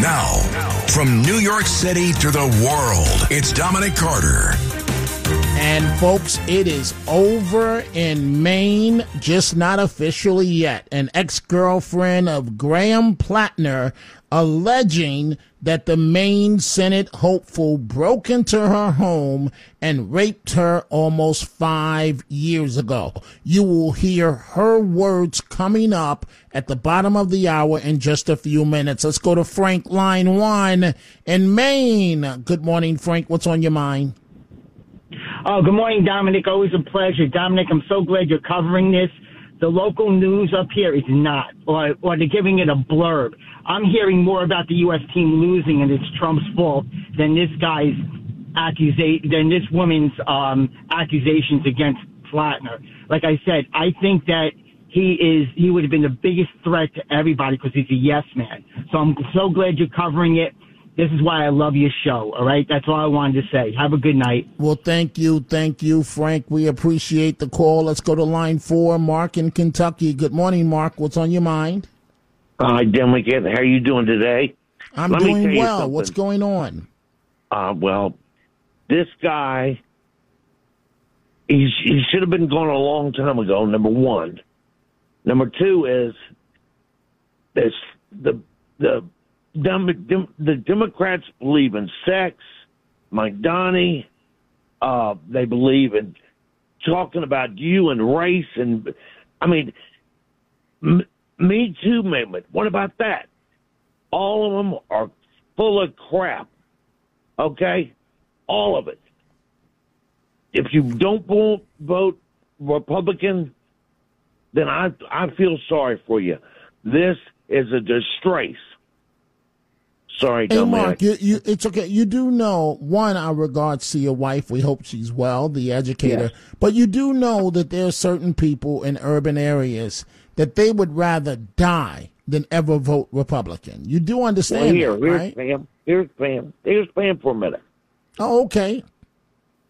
Now, from New York City to the world, it's Dominic Carter. And folks, it is over in Maine, just not officially yet. An ex-girlfriend of Graham Plattner alleging that the Maine Senate hopeful broke into her home and raped her almost 5 years ago. You will hear her words coming up at the bottom of the hour in just a few minutes. Let's go to Frank, line 1 in Maine. Good morning, Frank. What's on your mind? Oh, good morning, Dominic. Always a pleasure. Dominic, I'm so glad you're covering this. The local news up here is not, or they're giving it a blurb. I'm hearing more about the U.S. team losing and it's Trump's fault than this woman's accusations against Plattner. Like I said, I think that he would have been the biggest threat to everybody because he's a yes man. So I'm so glad you're covering it. This is why I love your show, all right? That's all I wanted to say. Have a good night. Well, thank you, Frank. We appreciate the call. Let's go to line 4, Mark in Kentucky. Good morning, Mark. What's on your mind? Hi, Dominic. How are you doing today? I'm doing well. What's going on? Well, this guy, he should have been gone a long time ago, number one. Number two is the Democrats believe in sex, Donnie. They believe in talking about you and race, and I mean, Me Too movement. What about that? All of them are full of crap. Okay, all of it. If you don't vote Republican, then I feel sorry for you. This is a disgrace. Sorry, hey, Mark, it's okay. You do know, one, our regards to your wife. We hope she's well, the educator. Yes. But you do know that there are certain people in urban areas that they would rather die than ever vote Republican. You do understand that, right? Here's Pam for a minute. Oh, okay.